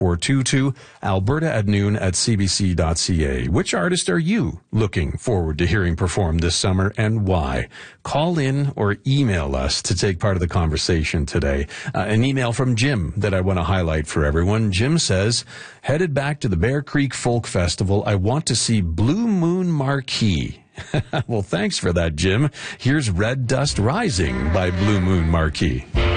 422 Alberta at noon at cbc.ca. Which artist are you looking forward to hearing perform this summer and why? Call in or email us to take part of the conversation today. An email from Jim that I want to highlight for everyone. Jim says, headed back to the Bear Creek Folk Festival. I want to see Blue Moon Marquee. Well, thanks for that, Jim. Here's Red Dust Rising by Blue Moon Marquee.